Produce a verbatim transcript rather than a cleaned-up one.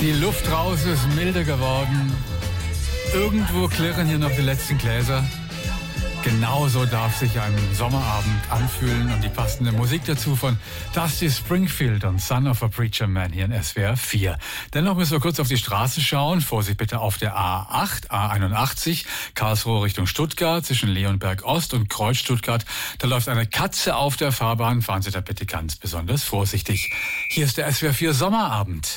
Die Luft raus ist milder geworden. Irgendwo klirren hier noch die letzten Gläser. Genauso darf sich ein Sommerabend anfühlen und die passende Musik dazu von Dusty Springfield und Son of a Preacher Man hier in S W R vier. Dennoch müssen wir kurz auf die Straße schauen. Vorsicht bitte auf der A acht, A einundachtzig, Karlsruhe Richtung Stuttgart, zwischen Leonberg Ost und Kreuz Stuttgart. Da läuft eine Katze auf der Fahrbahn. Fahren Sie da bitte ganz besonders vorsichtig. Hier ist der S W R vier Sommerabend.